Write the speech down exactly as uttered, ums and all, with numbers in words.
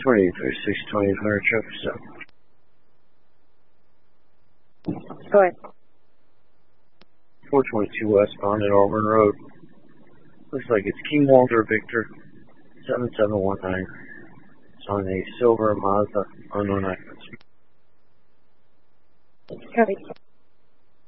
twenty-three, six twenty, fire truck, so. Go ahead. four twenty-two westbound at Auburn Road. Looks like it's King Walter Victor, seven seven one nine. It's on a silver Mazda, unknown occupants. Copy.